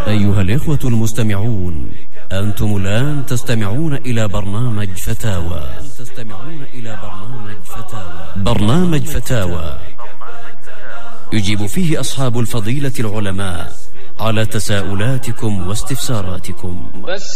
أيها الإخوة المستمعون، أنتم الآن تستمعون إلى برنامج فتاوى. يجيب فيه أصحاب الفضيلة العلماء على تساؤلاتكم واستفساراتكم.